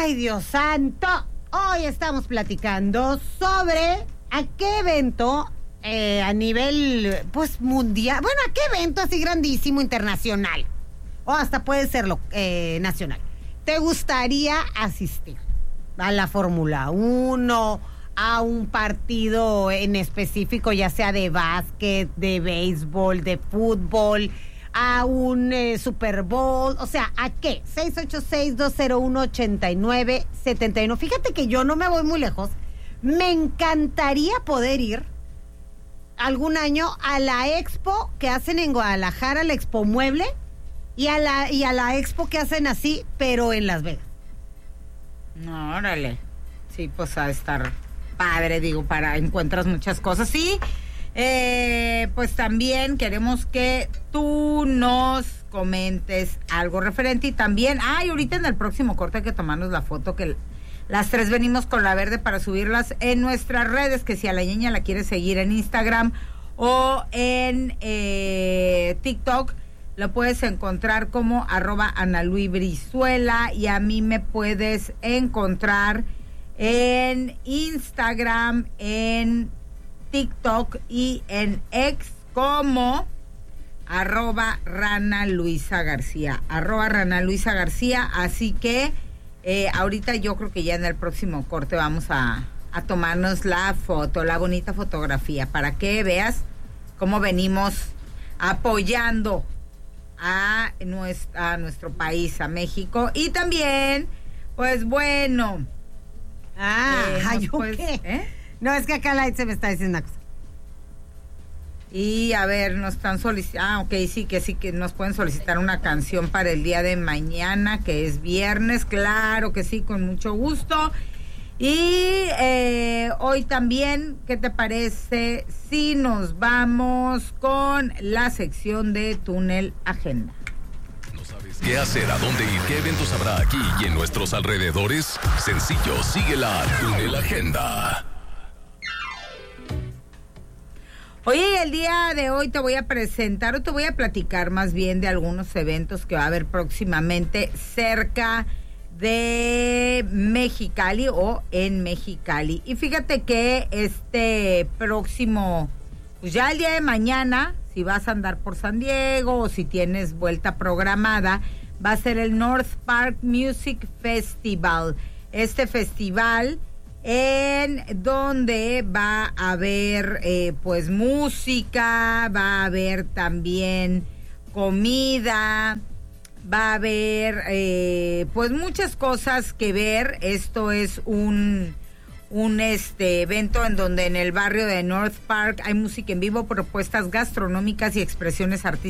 Ay, Dios santo. Hoy estamos platicando sobre a qué evento a nivel, pues, mundial. Bueno, a qué evento así grandísimo, internacional. O hasta puede serlo nacional. ¿Te gustaría asistir a la Fórmula 1, a un partido en específico, ya sea de básquet, de béisbol, de fútbol, a un Super Bowl? O sea, ¿a qué? 686-201-8971. Fíjate que yo no me voy muy lejos. Me encantaría poder ir algún año a la expo que hacen en Guadalajara, la Expo Mueble, y a la expo que hacen así, pero en Las Vegas. No, órale. Sí, pues a estar padre, digo, encuentras muchas cosas. Sí, pues también queremos que tú nos comentes algo referente y también, ahorita en el próximo corte hay que tomarnos la foto que las tres venimos con la verde para subirlas en nuestras redes, que si a la ñeña la quieres seguir en Instagram o en TikTok, lo puedes encontrar como @AnaLuiBrizuela, y a mí me puedes encontrar en Instagram, en TikTok y en X como @RanaLuisaGarcía, @RanaLuisaGarcía. Así que ahorita yo creo que ya en el próximo corte vamos a tomarnos la foto, la bonita fotografía, para que veas cómo venimos apoyando a nuestro país, a México. Y también, pues bueno. ¿Qué? No, es que acá la se me está diciendo una cosa. Y a ver, nos están solicitando, que nos pueden solicitar una canción para el día de mañana, que es viernes, claro que sí, con mucho gusto. Y hoy también, ¿qué te parece si nos vamos con la sección de Túnel Agenda? ¿No sabes qué hacer, a dónde ir, qué eventos habrá aquí y en nuestros alrededores? Sencillo, sigue la Túnel Agenda. Oye, el día de hoy te voy a platicar más bien de algunos eventos que va a haber próximamente cerca de Mexicali o en Mexicali. Y fíjate que este próximo, pues ya el día de mañana, si vas a andar por San Diego o si tienes vuelta programada, va a ser el North Park Music Festival. Este festival en donde va a haber pues música, va a haber también comida, va a haber pues muchas cosas que ver. Esto es un evento en donde en el barrio de North Park hay música en vivo, propuestas gastronómicas y expresiones artísticas